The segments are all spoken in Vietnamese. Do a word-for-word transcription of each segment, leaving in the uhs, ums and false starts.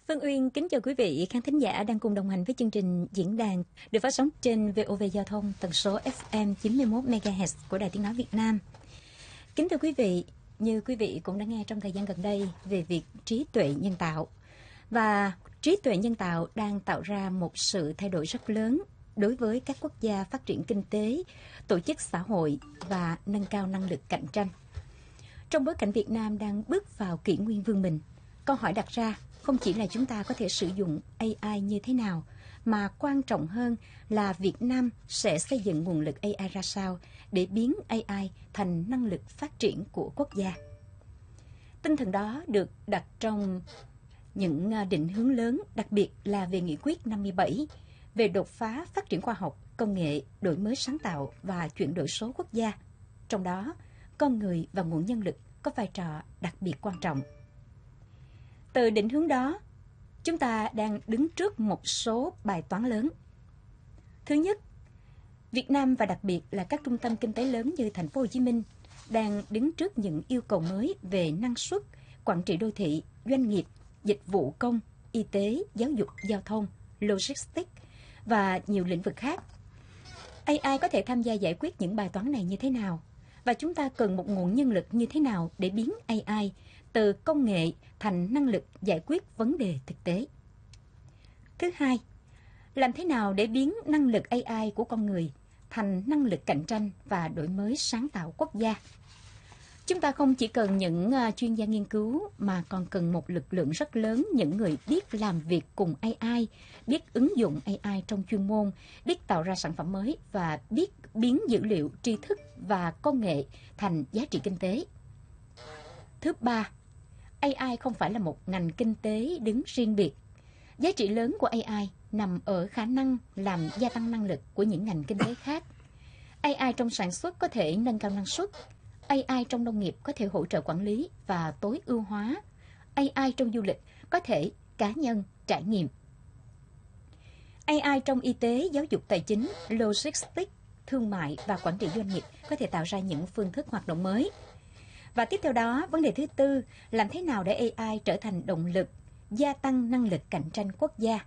Phương Uyên kính chào quý vị khán thính giả đang cùng đồng hành với chương trình diễn đàn được phát sóng trên vê o vê Giao thông tần số ép em chín mươi mốt mê ga héc của Đài Tiếng Nói Việt Nam. Kính thưa quý vị, như quý vị cũng đã nghe trong thời gian gần đây về việc trí tuệ nhân tạo. Và trí tuệ nhân tạo đang tạo ra một sự thay đổi rất lớn đối với các quốc gia phát triển kinh tế, tổ chức xã hội và nâng cao năng lực cạnh tranh. Trong bối cảnh Việt Nam đang bước vào kỷ nguyên vương mình, câu hỏi đặt ra không chỉ là chúng ta có thể sử dụng a i như thế nào, mà quan trọng hơn là Việt Nam sẽ xây dựng nguồn lực a i ra sao để biến a i thành năng lực phát triển của quốc gia. Tinh thần đó được đặt trong những định hướng lớn, đặc biệt là về nghị quyết năm mươi bảy về đột phá phát triển khoa học, công nghệ, đổi mới sáng tạo và chuyển đổi số quốc gia. Trong đó, con người và nguồn nhân lực có vai trò đặc biệt quan trọng. Từ định hướng đó, chúng ta đang đứng trước một số bài toán lớn. Thứ nhất, Việt Nam và đặc biệt là các trung tâm kinh tế lớn như thành phố Hồ Chí Minh đang đứng trước những yêu cầu mới về năng suất, quản trị đô thị, doanh nghiệp, dịch vụ công, y tế, giáo dục, giao thông, logistics và nhiều lĩnh vực khác. a i có thể tham gia giải quyết những bài toán này như thế nào? Và chúng ta cần một nguồn nhân lực như thế nào để biến a i từ công nghệ thành năng lực giải quyết vấn đề thực tế? Thứ hai, làm thế nào để biến năng lực a i của con người thành năng lực cạnh tranh và đổi mới sáng tạo quốc gia? Chúng ta không chỉ cần những chuyên gia nghiên cứu mà còn cần một lực lượng rất lớn những người biết làm việc cùng a i, biết ứng dụng a i trong chuyên môn, biết tạo ra sản phẩm mới và biết biến dữ liệu, tri thức và công nghệ thành giá trị kinh tế. Thứ ba, a i không phải là một ngành kinh tế đứng riêng biệt. Giá trị lớn của a i nằm ở khả năng làm gia tăng năng lực của những ngành kinh tế khác. a i trong sản xuất có thể nâng cao năng suất. a i trong nông nghiệp có thể hỗ trợ quản lý và tối ưu hóa. a i trong du lịch có thể cá nhân trải nghiệm. a i trong y tế, giáo dục, tài chính, logistics, thương mại và quản trị doanh nghiệp có thể tạo ra những phương thức hoạt động mới. Và tiếp theo đó, vấn đề thứ tư, làm thế nào để a i trở thành động lực, gia tăng năng lực cạnh tranh quốc gia?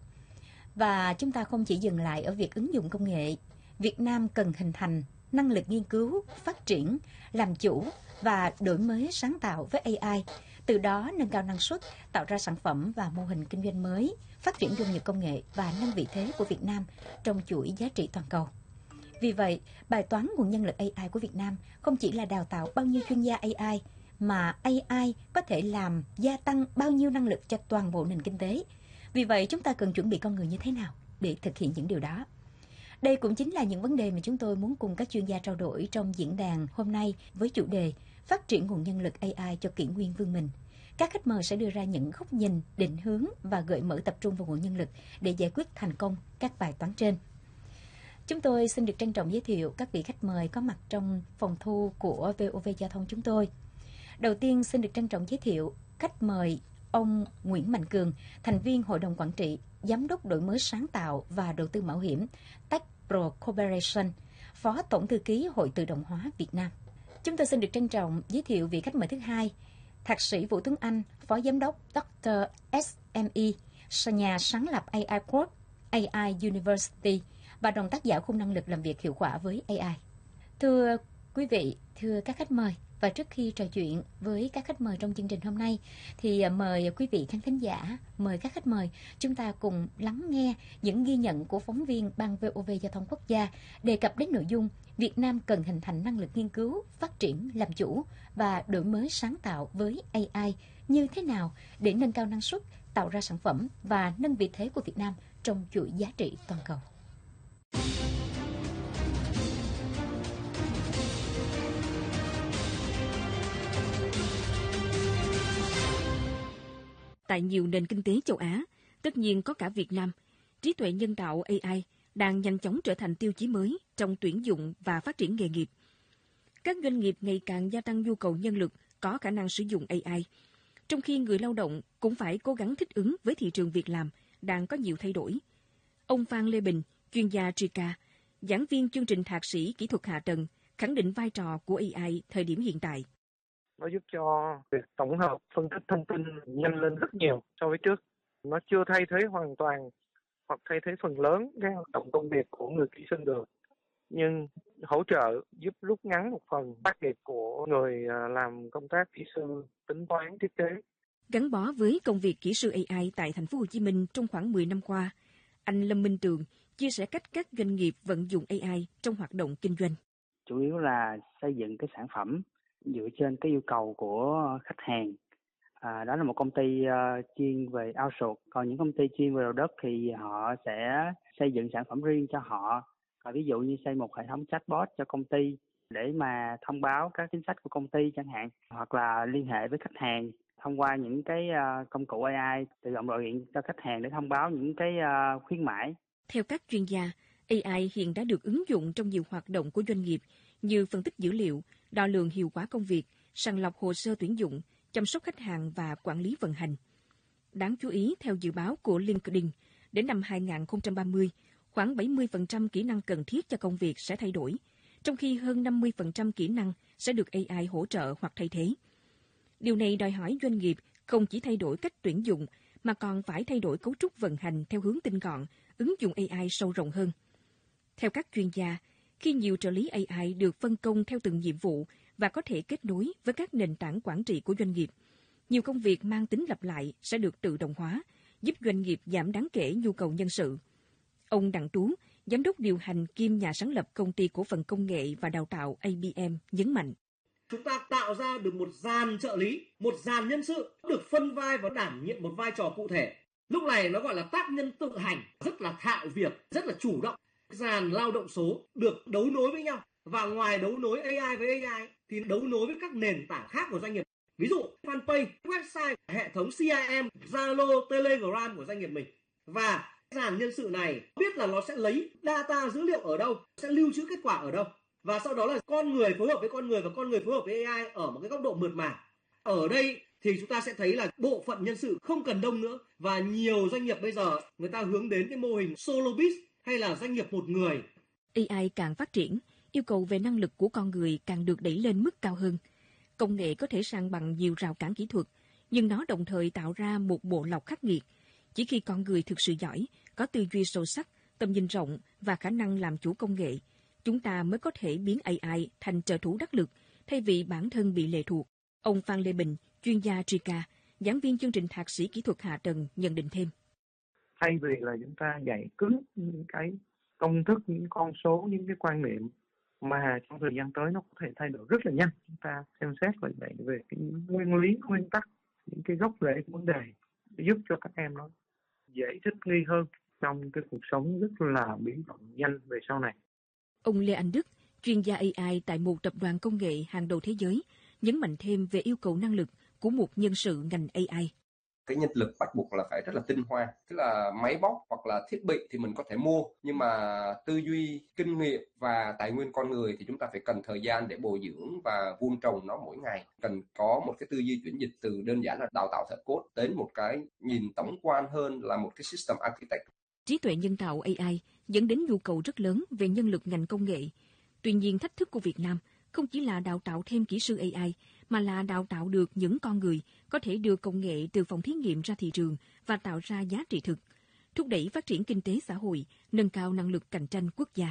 Và chúng ta không chỉ dừng lại ở việc ứng dụng công nghệ. Việt Nam cần hình thành năng lực nghiên cứu, phát triển, làm chủ và đổi mới sáng tạo với a i, từ đó nâng cao năng suất, tạo ra sản phẩm và mô hình kinh doanh mới, phát triển doanh nghiệp công nghệ và nâng vị thế của Việt Nam trong chuỗi giá trị toàn cầu. Vì vậy, bài toán nguồn nhân lực a i của Việt Nam không chỉ là đào tạo bao nhiêu chuyên gia a i, mà a i có thể làm gia tăng bao nhiêu năng lực cho toàn bộ nền kinh tế. Vì vậy, chúng ta cần chuẩn bị con người như thế nào để thực hiện những điều đó? Đây cũng chính là những vấn đề mà chúng tôi muốn cùng các chuyên gia trao đổi trong diễn đàn hôm nay với chủ đề Phát triển nguồn nhân lực a i cho kỷ nguyên vương mình. Các khách mời sẽ đưa ra những góc nhìn, định hướng và gợi mở tập trung vào nguồn nhân lực để giải quyết thành công các bài toán trên. Chúng tôi xin được trân trọng giới thiệu các vị khách mời có mặt trong phòng thu của vê o vê Giao thông chúng tôi. Đầu tiên xin được trân trọng giới thiệu khách mời ông Nguyễn Mạnh Cường, thành viên Hội đồng Quản trị, Giám đốc Đổi mới sáng tạo và Đầu tư mạo hiểm TechPro Corporation, Phó Tổng thư ký Hội Tự động hóa Việt Nam. Chúng tôi xin được trân trọng giới thiệu vị khách mời thứ hai, Thạc sĩ Vũ Tuấn Anh, Phó Giám đốc Doctor ét em e, nhà sáng lập a i Quad, a i University và đồng tác giả khung năng lực làm việc hiệu quả với a i. Thưa quý vị, thưa các khách mời, và trước khi trò chuyện với các khách mời trong chương trình hôm nay, thì mời quý vị khán thính giả, mời các khách mời, chúng ta cùng lắng nghe những ghi nhận của phóng viên Ban vê o vê Giao thông Quốc gia đề cập đến nội dung Việt Nam cần hình thành năng lực nghiên cứu, phát triển, làm chủ và đổi mới sáng tạo với a i như thế nào để nâng cao năng suất, tạo ra sản phẩm và nâng vị thế của Việt Nam trong chuỗi giá trị toàn cầu. Tại nhiều nền kinh tế châu Á, tất nhiên có cả Việt Nam, trí tuệ nhân tạo a i đang nhanh chóng trở thành tiêu chí mới trong tuyển dụng và phát triển nghề nghiệp. Các doanh nghiệp ngày càng gia tăng nhu cầu nhân lực có khả năng sử dụng a i, trong khi người lao động cũng phải cố gắng thích ứng với thị trường việc làm đang có nhiều thay đổi. Ông Phan Lê Bình, chuyên gia giê i ca, giảng viên chương trình thạc sĩ kỹ thuật hạ tầng, khẳng định vai trò của a i thời điểm hiện tại. Nó giúp cho việc tổng hợp, phân tích thông tin nhanh lên rất nhiều so với trước. Nó chưa thay thế hoàn toàn hoặc thay thế phần lớn cái hoạt động công việc của người kỹ sư được, nhưng hỗ trợ giúp rút ngắn một phần tác nghiệp của người làm công tác kỹ sư tính toán thiết kế. Gắn bó với công việc kỹ sư a i tại thành phố Hồ Chí Minh trong khoảng mười năm qua, anh Lâm Minh Tường chia sẻ cách các doanh nghiệp vận dụng a i trong hoạt động kinh doanh. Chủ yếu là xây dựng cái sản phẩm dựa trên cái yêu cầu của khách hàng. À, đó là một công ty uh, chuyên về outsource, còn những công ty chuyên về đầu đất thì họ sẽ xây dựng sản phẩm riêng cho họ. À, ví dụ như xây một hệ thống chatbot cho công ty để mà thông báo các chính sách của công ty chẳng hạn, hoặc là liên hệ với khách hàng thông qua những cái uh, công cụ a i tự động gọi điện cho khách hàng để thông báo những cái uh, khuyến mãi. Theo các chuyên gia, a i hiện đã được ứng dụng trong nhiều hoạt động của doanh nghiệp như phân tích dữ liệu, đo lường hiệu quả công việc, sàng lọc hồ sơ tuyển dụng, chăm sóc khách hàng và quản lý vận hành. Đáng chú ý, theo dự báo của LinkedIn, đến năm hai không ba không, khoảng bảy mươi phần trăm kỹ năng cần thiết cho công việc sẽ thay đổi, trong khi hơn năm mươi phần trăm kỹ năng sẽ được a i hỗ trợ hoặc thay thế. Điều này đòi hỏi doanh nghiệp không chỉ thay đổi cách tuyển dụng, mà còn phải thay đổi cấu trúc vận hành theo hướng tinh gọn, ứng dụng a i sâu rộng hơn. Theo các chuyên gia, khi nhiều trợ lý a i được phân công theo từng nhiệm vụ và có thể kết nối với các nền tảng quản trị của doanh nghiệp, nhiều công việc mang tính lặp lại sẽ được tự động hóa, giúp doanh nghiệp giảm đáng kể nhu cầu nhân sự. Ông Đặng Tú, giám đốc điều hành kiêm nhà sáng lập công ty cổ phần công nghệ và đào tạo a bê em nhấn mạnh. Chúng ta tạo ra được một dàn trợ lý, một dàn nhân sự được phân vai và đảm nhiệm một vai trò cụ thể. Lúc này nó gọi là tác nhân tự hành, rất là thạo việc, rất là chủ động. Dàn lao động số được đấu nối với nhau, và ngoài đấu nối a i với a i thì đấu nối với các nền tảng khác của doanh nghiệp. Ví dụ fanpage, website, hệ thống xê i em, Zalo, Telegram của doanh nghiệp mình. Và dàn nhân sự này biết là nó sẽ lấy data dữ liệu ở đâu, sẽ lưu trữ kết quả ở đâu. Và sau đó là con người phối hợp với con người và con người phối hợp với a i ở một cái góc độ mượt mà. Ở đây thì chúng ta sẽ thấy là bộ phận nhân sự không cần đông nữa, và nhiều doanh nghiệp bây giờ người ta hướng đến cái mô hình solo biz hay là doanh nghiệp một người. a i càng phát triển, yêu cầu về năng lực của con người càng được đẩy lên mức cao hơn. Công nghệ có thể san bằng nhiều rào cản kỹ thuật, nhưng nó đồng thời tạo ra một bộ lọc khắc nghiệt. Chỉ khi con người thực sự giỏi, có tư duy sâu sắc, tầm nhìn rộng và khả năng làm chủ công nghệ, chúng ta mới có thể biến a i thành trợ thủ đắc lực, thay vì bản thân bị lệ thuộc. Ông Phan Lê Bình, chuyên gia giê i ca, giảng viên chương trình thạc sĩ kỹ thuật hạ tầng, nhận định thêm. Thay vì là chúng ta dạy cứng những cái công thức, những con số, những cái quan niệm mà trong thời gian tới nó có thể thay đổi rất là nhanh, chúng ta xem xét lại vậy về cái nguyên lý, nguyên tắc, những cái gốc rễ của vấn đề để giúp cho các em nó dễ thích nghi hơn trong cái cuộc sống rất là biến động nhanh về sau này. Ông Lê Anh Đức, chuyên gia a i tại một tập đoàn công nghệ hàng đầu thế giới, nhấn mạnh thêm về yêu cầu năng lực của một nhân sự ngành a i. Cái nhân lực bắt buộc là phải rất là tinh hoa, tức là máy móc hoặc là thiết bị thì mình có thể mua, nhưng mà tư duy, kinh nghiệm và tài nguyên con người thì chúng ta phải cần thời gian để bồi dưỡng và vun trồng nó mỗi ngày. Cần có một cái tư duy chuyển dịch từ đơn giản là đào tạo thợ code đến một cái nhìn tổng quan hơn là một cái system architect. Trí tuệ nhân tạo a i dẫn đến nhu cầu rất lớn về nhân lực ngành công nghệ. Tuy nhiên, thách thức của Việt Nam không chỉ là đào tạo thêm kỹ sư a i, mà là đào tạo được những con người có thể đưa công nghệ từ phòng thí nghiệm ra thị trường và tạo ra giá trị thực, thúc đẩy phát triển kinh tế xã hội, nâng cao năng lực cạnh tranh quốc gia.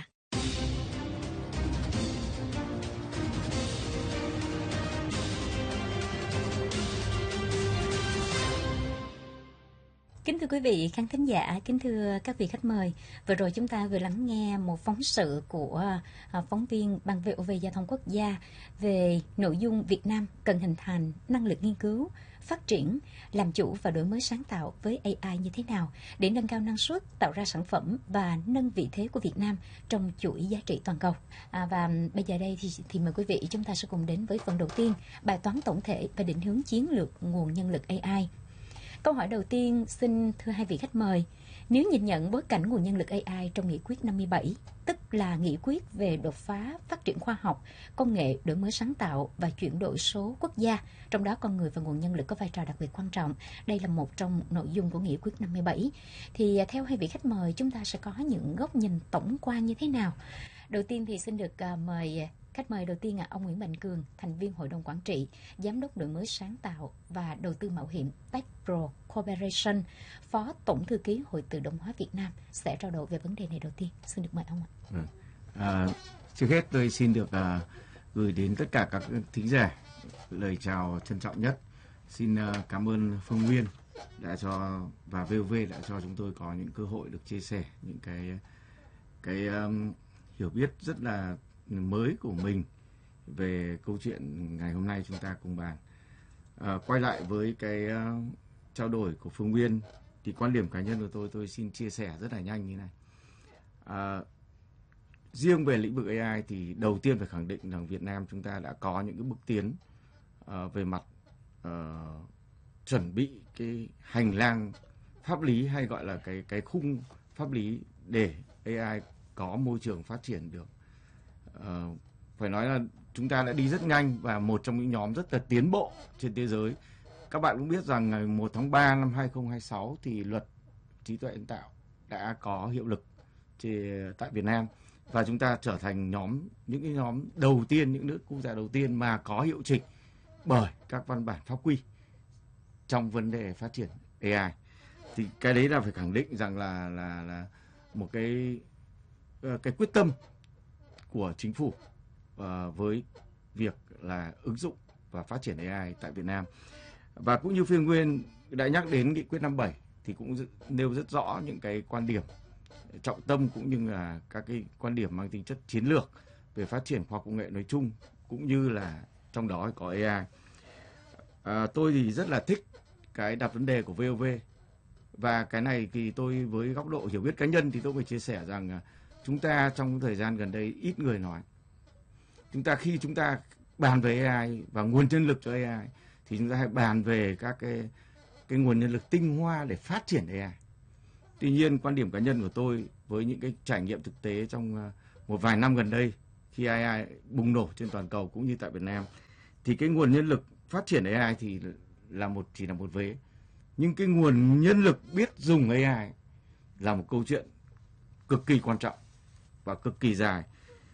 Kính thưa quý vị khán thính giả, kính thưa các vị khách mời, vừa rồi chúng ta vừa lắng nghe một phóng sự của phóng viên Ban vê o vê Giao thông Quốc gia về nội dung Việt Nam cần hình thành năng lực nghiên cứu, phát triển, làm chủ và đổi mới sáng tạo với a i như thế nào để nâng cao năng suất, tạo ra sản phẩm và nâng vị thế của Việt Nam trong chuỗi giá trị toàn cầu. À, và bây giờ đây thì, thì mời quý vị chúng ta sẽ cùng đến với phần đầu tiên, bài toán tổng thể và định hướng chiến lược nguồn nhân lực a i. Câu hỏi đầu tiên xin thưa hai vị khách mời, nếu nhìn nhận bối cảnh nguồn nhân lực a i trong nghị quyết năm mươi bảy, tức là nghị quyết về đột phá phát triển khoa học, công nghệ, đổi mới sáng tạo và chuyển đổi số quốc gia, trong đó con người và nguồn nhân lực có vai trò đặc biệt quan trọng. Đây là một trong nội dung của nghị quyết năm mươi bảy. Thì theo hai vị khách mời, chúng ta sẽ có những góc nhìn tổng quan như thế nào? Đầu tiên thì xin được uh, mời Khách mời đầu tiên là ông Nguyễn Mạnh Cường, thành viên Hội đồng Quản trị, Giám đốc đổi mới sáng tạo và đầu tư mạo hiểm TechPro Corporation, Phó Tổng Thư ký Hội Tự động hóa Việt Nam sẽ trao đổi về vấn đề này đầu tiên. Xin được mời ông ạ. Ừ. À, trước hết tôi xin được à, gửi đến tất cả các thính giả lời chào trân trọng nhất. Xin à, cảm ơn Phương Nguyên đã cho và vê o vê đã cho chúng tôi có những cơ hội được chia sẻ những cái cái um, hiểu biết rất là mới của mình về câu chuyện ngày hôm nay chúng ta cùng bàn. À, quay lại với cái uh, trao đổi của Phương Nguyên thì quan điểm cá nhân của tôi tôi xin chia sẻ rất là nhanh như này. À, riêng về lĩnh vực a i thì đầu tiên phải khẳng định rằng Việt Nam chúng ta đã có những cái bước tiến uh, về mặt uh, chuẩn bị cái hành lang pháp lý hay gọi là cái cái khung pháp lý để a i có môi trường phát triển được. Uh, phải nói là chúng ta đã đi rất nhanh và một trong những nhóm rất là tiến bộ trên thế giới. Các bạn cũng biết rằng ngày một tháng ba năm hai không hai sáu thì luật trí tuệ nhân tạo đã có hiệu lực tại Việt Nam và chúng ta trở thành nhóm những cái nhóm đầu tiên, những nước quốc gia đầu tiên mà có hiệu trình bởi các văn bản pháp quy trong vấn đề phát triển a i. Thì cái đấy là phải khẳng định rằng là là là một cái cái quyết tâm của chính phủ uh, với việc là ứng dụng và phát triển a i tại Việt Nam. Và cũng như Phương Nguyên đã nhắc đến nghị quyết năm bảy thì cũng nêu rất rõ những cái quan điểm trọng tâm cũng như là các cái quan điểm mang tính chất chiến lược về phát triển khoa học công nghệ nói chung cũng như là trong đó có a i. À, tôi thì rất là thích cái đặt vấn đề của vê o vê và cái này thì tôi với góc độ hiểu biết cá nhân thì tôi phải chia sẻ rằng chúng ta trong thời gian gần đây ít người nói. Chúng ta khi chúng ta bàn về a i và nguồn nhân lực cho a i thì chúng ta hãy bàn về các cái cái nguồn nhân lực tinh hoa để phát triển a i. Tuy nhiên quan điểm cá nhân của tôi với những cái trải nghiệm thực tế trong một vài năm gần đây khi a i bùng nổ trên toàn cầu cũng như tại Việt Nam thì cái nguồn nhân lực phát triển a i thì là một chỉ là một vế, nhưng cái nguồn nhân lực biết dùng a i là một câu chuyện cực kỳ quan trọng và cực kỳ dài.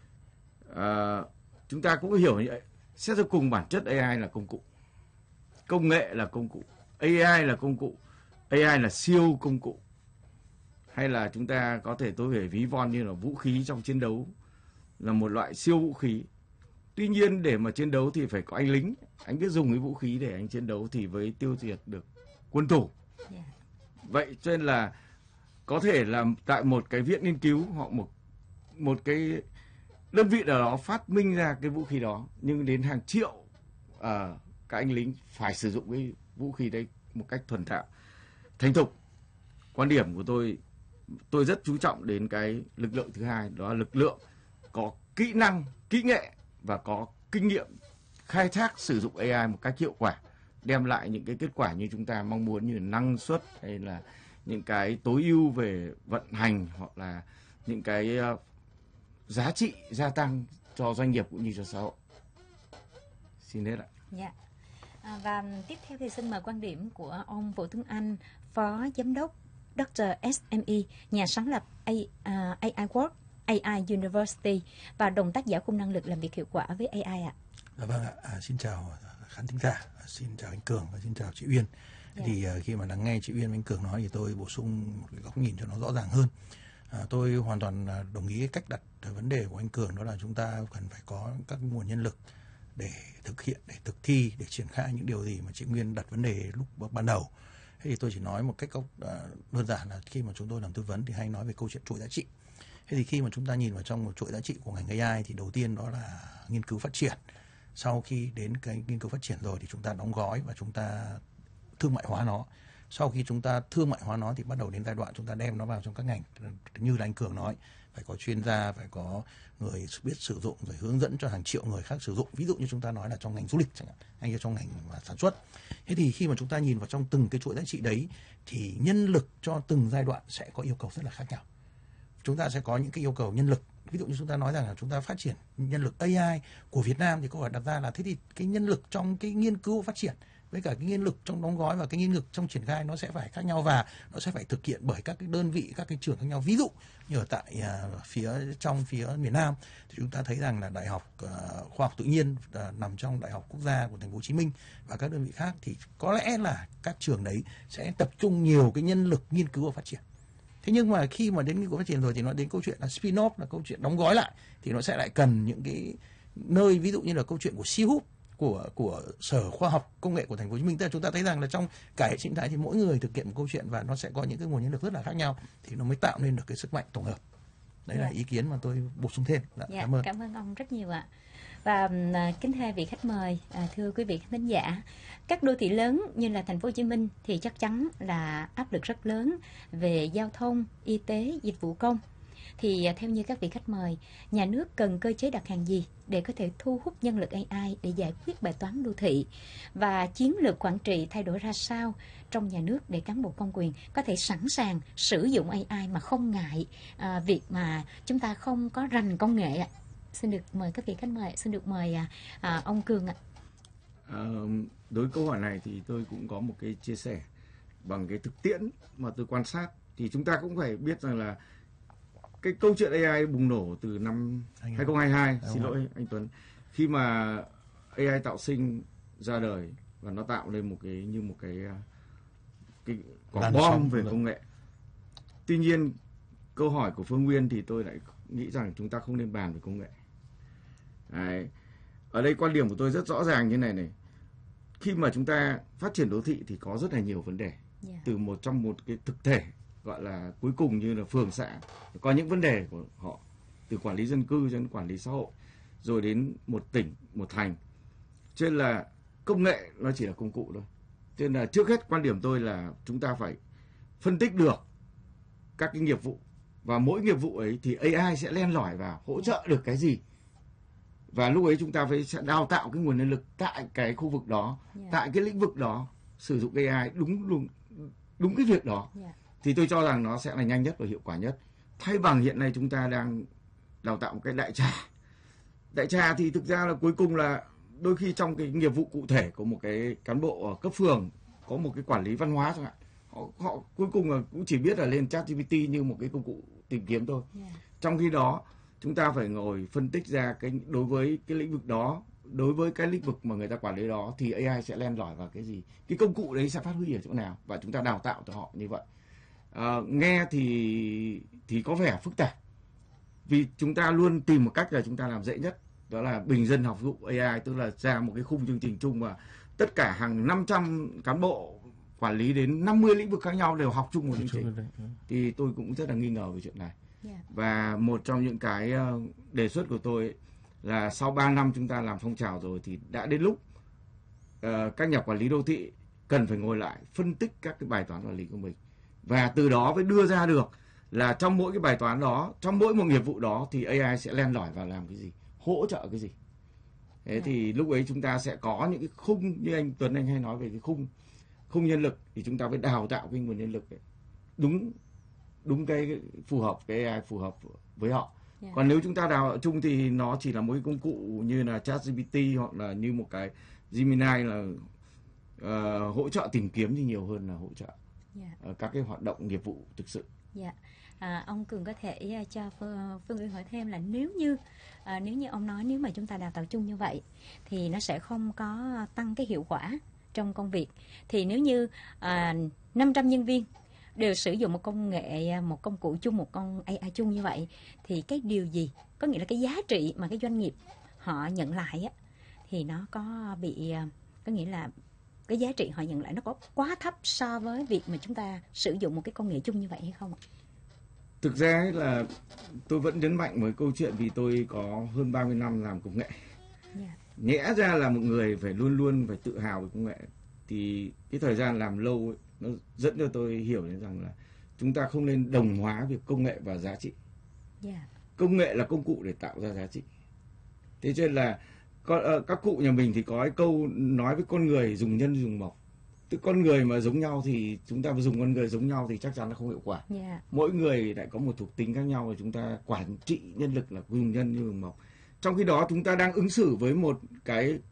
À, chúng ta cũng hiểu như vậy. Xét cho cùng bản chất a i là công cụ, công nghệ là công cụ, a i là công cụ, a i là siêu công cụ, hay là chúng ta có thể tôi phải ví von như là vũ khí trong chiến đấu là một loại siêu vũ khí. Tuy nhiên để mà chiến đấu thì phải có anh lính, anh biết dùng cái vũ khí để anh chiến đấu thì mới tiêu diệt được quân thủ. Yeah. Vậy cho nên là có thể là tại một cái viện nghiên cứu hoặc một một cái đơn vị nào đó phát minh ra cái vũ khí đó, nhưng đến hàng triệu uh, các anh lính phải sử dụng cái vũ khí đấy một cách thuần thạo, thành thục. Quan điểm của tôi, tôi rất chú trọng đến cái lực lượng thứ hai, đó là lực lượng có kỹ năng, kỹ nghệ và có kinh nghiệm khai thác sử dụng a i một cách hiệu quả, đem lại những cái kết quả như chúng ta mong muốn, như là năng suất hay là những cái tối ưu về vận hành hoặc là những cái uh, giá trị gia tăng cho doanh nghiệp cũng như cho xã hội. Xin hết ạ. Yeah. À, và tiếp theo thì xin mời quan điểm của ông Vũ Tuấn Anh, Phó Giám đốc Doctor ét em e, nhà sáng lập A I, uh, a i World, a i University và đồng tác giả khung năng lực làm việc hiệu quả với a i ạ. À, vâng ạ, à, xin chào khán thính giả, xin chào anh Cường và xin chào chị Uyên. Yeah. Thì uh, khi mà lắng nghe chị Uyên và anh Cường nói thì tôi bổ sung một cái góc nhìn cho nó rõ ràng hơn. À, tôi hoàn toàn đồng ý cái cách đặt vấn đề của anh Cường, đó là chúng ta cần phải có các nguồn nhân lực để thực hiện, để thực thi, để triển khai những điều gì mà chị Nguyên đặt vấn đề lúc ban đầu. Thế thì tôi chỉ nói một cách uh, đơn giản là khi mà chúng tôi làm tư vấn thì hay nói về câu chuyện chuỗi giá trị. Thế thì khi mà chúng ta nhìn vào trong một chuỗi giá trị của ngành a i thì đầu tiên đó là nghiên cứu phát triển. Sau khi đến cái nghiên cứu phát triển rồi thì chúng ta đóng gói và chúng ta thương mại hóa nó. Sau khi chúng ta thương mại hóa nó thì bắt đầu đến giai đoạn chúng ta đem nó vào trong các ngành. Như là anh Cường nói, phải có chuyên gia, phải có người biết sử dụng rồi hướng dẫn cho hàng triệu người khác sử dụng. Ví dụ như chúng ta nói là trong ngành du lịch chẳng hạn, hay là trong ngành sản xuất. Thế thì khi mà chúng ta nhìn vào trong từng cái chuỗi giá trị đấy thì nhân lực cho từng giai đoạn sẽ có yêu cầu rất là khác nhau. Chúng ta sẽ có những cái yêu cầu nhân lực. Ví dụ như chúng ta nói rằng là chúng ta phát triển nhân lực a i của Việt Nam thì câu hỏi đặt ra là thế thì cái nhân lực trong cái nghiên cứu phát triển với cả cái nhân lực trong đóng gói và cái nhân lực trong triển khai nó sẽ phải khác nhau, và nó sẽ phải thực hiện bởi các cái đơn vị, các cái trường khác nhau. Ví dụ như ở tại uh, phía trong phía miền Nam thì chúng ta thấy rằng là Đại học uh, Khoa học Tự nhiên uh, nằm trong Đại học Quốc gia của Thành phố Hồ Chí Minh và các đơn vị khác, thì có lẽ là các trường đấy sẽ tập trung nhiều cái nhân lực nghiên cứu và phát triển. Thế nhưng mà khi mà đến nghiên cứu phát triển rồi thì nó đến câu chuyện là spin-off, là câu chuyện đóng gói lại, thì nó sẽ lại cần những cái nơi, ví dụ như là câu chuyện của xê húp, của của Sở Khoa học Công nghệ của Thành phố Hồ Chí Minh. Tức là chúng ta thấy rằng là trong cả hệ sinh thái thì mỗi người thực hiện một câu chuyện và nó sẽ có những cái nguồn nhân lực rất là khác nhau, thì nó mới tạo nên được cái sức mạnh tổng hợp. Đấy là ý kiến mà tôi bổ sung thêm. Dạ, dạ, cảm ơn. Cảm ơn ông rất nhiều ạ. Và à, kính thưa vị khách mời, à, thưa quý vị khán thính giả, các đô thị lớn như là Thành phố Hồ Chí Minh thì chắc chắn là áp lực rất lớn về giao thông, y tế, dịch vụ công. Thì à, theo như các vị khách mời, nhà nước cần cơ chế đặt hàng gì để có thể thu hút nhân lực a i để giải quyết bài toán đô thị, và chiến lược quản trị thay đổi ra sao trong nhà nước để cán bộ công quyền có thể sẵn sàng sử dụng a i mà không ngại à, việc mà chúng ta không có rành công nghệ ạ. Xin được mời các vị khách mời, xin được mời à, à, ông Cường ạ. À, đối với câu hỏi này thì tôi cũng có một cái chia sẻ bằng cái thực tiễn mà tôi quan sát. Thì chúng ta cũng phải biết rằng là cái câu chuyện a i bùng nổ từ năm hai không hai hai, xin lỗi anh Tuấn, khi mà a i tạo sinh ra đời và nó tạo lên một cái như một cái cái quả bom về công nghệ. Tuy nhiên câu hỏi của Phương Nguyên thì tôi lại nghĩ rằng chúng ta không nên bàn về công nghệ. Đấy. Ở đây quan điểm của tôi rất rõ ràng như này này. Khi mà chúng ta phát triển đô thị thì có rất là nhiều vấn đề. Yeah. Từ một trong một cái thực thể gọi là cuối cùng như là phường xã, có những vấn đề của họ, từ quản lý dân cư đến quản lý xã hội, rồi đến một tỉnh, một thành. Cho nên là công nghệ nó chỉ là công cụ thôi. Cho nên là trước hết quan điểm tôi là chúng ta phải phân tích được các cái nghiệp vụ, và mỗi nghiệp vụ ấy thì a i sẽ len lỏi vào hỗ trợ được cái gì. Và lúc ấy chúng ta phải sẽ đào tạo cái nguồn nhân lực tại cái khu vực đó, yeah. tại cái lĩnh vực đó, sử dụng a i đúng đúng đúng cái việc đó. Yeah. Thì tôi cho rằng nó sẽ là nhanh nhất và hiệu quả nhất. Thay bằng hiện nay chúng ta đang đào tạo một cái đại trà. Đại trà thì thực ra là cuối cùng là đôi khi trong cái nghiệp vụ cụ thể của một cái cán bộ ở cấp phường có một cái quản lý văn hóa chẳng hạn, họ, họ cuối cùng là cũng chỉ biết là lên ChatGPT như một cái công cụ tìm kiếm thôi. Yeah. Trong khi đó chúng ta phải ngồi phân tích ra cái đối với cái lĩnh vực đó, đối với cái lĩnh vực mà người ta quản lý đó thì a i sẽ len lỏi vào cái gì, cái công cụ đấy sẽ phát huy ở chỗ nào, và chúng ta đào tạo cho họ như vậy. À, nghe thì thì có vẻ phức tạp, vì chúng ta luôn tìm một cách là chúng ta làm dễ nhất, đó là bình dân học dụng a i, tức là ra một cái khung chương trình chung mà tất cả hàng năm trăm cán bộ quản lý đến năm mươi lĩnh vực khác nhau đều học chung một chương trình. Thì tôi cũng rất là nghi ngờ về chuyện này. Yeah. Và một trong những cái đề xuất của tôi ấy là sau ba năm chúng ta làm phong trào rồi thì đã đến lúc uh, các nhà quản lý đô thị cần phải ngồi lại phân tích các cái bài toán quản lý của mình, và từ đó mới đưa ra được là trong mỗi cái bài toán đó, trong mỗi một nghiệp vụ đó thì a i sẽ len lỏi vào làm cái gì, hỗ trợ cái gì. Thế yeah. thì lúc ấy chúng ta sẽ có những cái khung, như anh Tuấn anh hay nói về cái khung khung nhân lực, thì chúng ta phải đào tạo cái nguồn nhân lực ấy, đúng đúng cái phù hợp, cái a i phù hợp với họ. Yeah. Còn nếu chúng ta đào tạo chung thì nó chỉ là một cái công cụ như là ChatGPT hoặc là như một cái Gemini là uh, hỗ trợ tìm kiếm thì nhiều hơn là hỗ trợ yeah. uh, các cái hoạt động nghiệp vụ thực sự. Yeah. À, ông Cường có thể cho Phương Uyên hỏi thêm là nếu như à, nếu như ông nói nếu mà chúng ta đào tạo chung như vậy thì nó sẽ không có tăng cái hiệu quả trong công việc. Thì nếu như à, năm trăm nhân viên đều sử dụng một công nghệ, một công cụ chung, một con a i chung như vậy, thì cái điều gì, có nghĩa là cái giá trị mà cái doanh nghiệp họ nhận lại á, thì nó có bị, có nghĩa là cái giá trị họ nhận lại nó có quá thấp so với việc mà chúng ta sử dụng một cái công nghệ chung như vậy hay không ạ? Thực ra là tôi vẫn nhấn mạnh với câu chuyện vì tôi có hơn ba mươi năm làm công nghệ. Yeah. Nhẽ ra là một người phải luôn luôn phải tự hào về công nghệ. Thì cái thời gian làm lâu ấy, nó dẫn cho tôi hiểu đến rằng là chúng ta không nên đồng hóa việc công nghệ và giá trị. Yeah. Công nghệ là công cụ để tạo ra giá trị. Thế cho nên là các cụ nhà mình thì có cái câu nói với con người dùng nhân dùng mộc. Tức con người mà giống nhau thì chúng ta dùng con người giống nhau thì chắc chắn là không hiệu quả. Yeah. Mỗi người lại có một thuộc tính khác nhau và chúng ta quản trị nhân lực là dùng nhân như dùng mộc. Trong khi đó chúng ta đang ứng xử với một cái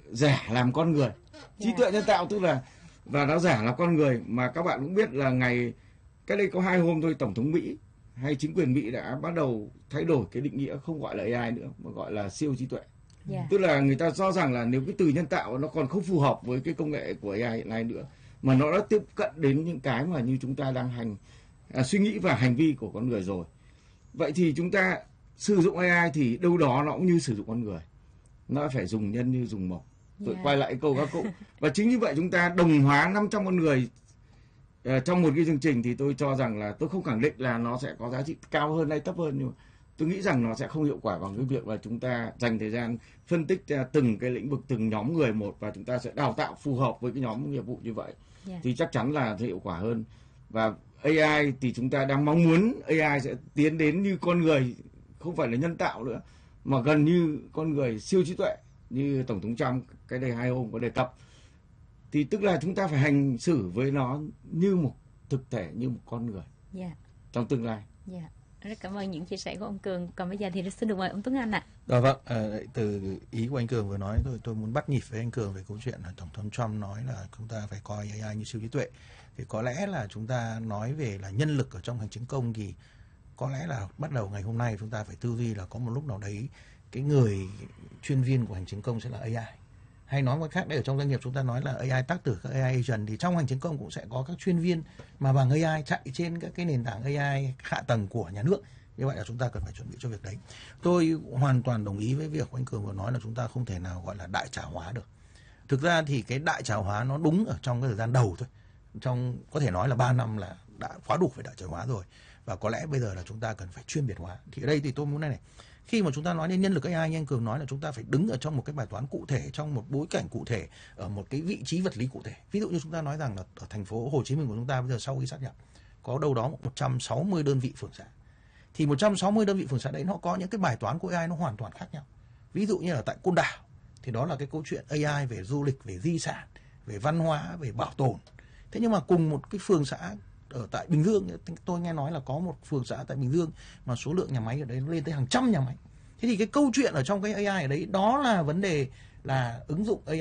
giả làm con người. Trí Yeah. tuệ nhân tạo tức là và nó giả là con người, mà các bạn cũng biết là ngày cách đây có hai hôm thôi, Tổng thống Mỹ hay chính quyền Mỹ đã bắt đầu thay đổi cái định nghĩa, không gọi là a i nữa mà gọi là siêu trí tuệ. Yeah. Tức là người ta cho rằng là nếu cái từ nhân tạo nó còn không phù hợp với cái công nghệ của a i hiện nay nữa, mà nó đã tiếp cận đến những cái mà như chúng ta đang hành à, suy nghĩ và hành vi của con người rồi. Vậy thì chúng ta sử dụng a i thì đâu đó nó cũng như sử dụng con người, nó phải dùng nhân như dùng mộc. Tôi Yeah. quay lại câu các cụ. Và chính như vậy chúng ta đồng hóa năm trăm con người uh, trong một cái chương trình, thì tôi cho rằng là tôi không khẳng định là nó sẽ có giá trị cao hơn hay thấp hơn, nhưng mà tôi nghĩ rằng nó sẽ không hiệu quả bằng cái việc là chúng ta dành thời gian phân tích uh, từng cái lĩnh vực, từng nhóm người một, và chúng ta sẽ đào tạo phù hợp với cái nhóm nghiệp vụ như vậy. Yeah. Thì chắc chắn là sẽ hiệu quả hơn. Và a i thì chúng ta đang mong muốn a i sẽ tiến đến như con người, không phải là nhân tạo nữa, mà gần như con người, siêu trí tuệ như Tổng thống Trump cái đây hai hôm có đề cập. Thì tức là chúng ta phải hành xử với nó như một thực thể, như một con người Yeah. trong tương lai. Yeah. Rất cảm ơn những chia sẻ của ông Cường. Còn bây giờ thì xin được mời ông Tuấn Anh ạ. Dạ vâng, à, từ ý của anh Cường vừa nói, tôi tôi muốn bắt nhịp với anh Cường về câu chuyện là Tổng thống Trump nói là chúng ta phải coi a i như siêu trí tuệ. Thì có lẽ là chúng ta nói về là nhân lực ở trong hành chính công, thì có lẽ là bắt đầu ngày hôm nay chúng ta phải tư duy là có một lúc nào đấy cái người chuyên viên của hành chính công sẽ là a i. Hay nói một cách khác, đây ở trong doanh nghiệp chúng ta nói là a i tác tử, các a i agent, thì trong hành chính công cũng sẽ có các chuyên viên mà bằng a i chạy trên các cái nền tảng a i hạ tầng của nhà nước. Như vậy là chúng ta cần phải chuẩn bị cho việc đấy. Tôi hoàn toàn đồng ý với việc của anh Cường vừa nói là chúng ta không thể nào gọi là đại trà hóa được. Thực ra thì cái đại trà hóa nó đúng ở trong cái thời gian đầu thôi. Trong có thể nói là ba năm là đã quá đủ về đại trà hóa rồi. Và có lẽ bây giờ là chúng ta cần phải chuyên biệt hóa. Thì ở đây thì tôi muốn này này. Khi mà chúng ta nói đến nhân lực a i, như anh Cường nói là chúng ta phải đứng ở trong một cái bài toán cụ thể, trong một bối cảnh cụ thể, ở một cái vị trí vật lý cụ thể. Ví dụ như chúng ta nói rằng là ở thành phố Hồ Chí Minh của chúng ta bây giờ sau khi sát nhập có đâu đó một trăm sáu mươi đơn vị phường xã. Thì một trăm sáu mươi đơn vị phường xã đấy nó có những cái bài toán của a i nó hoàn toàn khác nhau. Ví dụ như là tại Côn Đảo thì đó là cái câu chuyện a i về du lịch, về di sản, về văn hóa, về bảo tồn. Thế nhưng mà cùng một cái phường xã ở tại Bình Dương, tôi nghe nói là có một phường xã tại Bình Dương mà số lượng nhà máy ở đấy lên tới hàng trăm nhà máy. Thế thì cái câu chuyện ở trong cái a i ở đấy đó là vấn đề là ứng dụng a i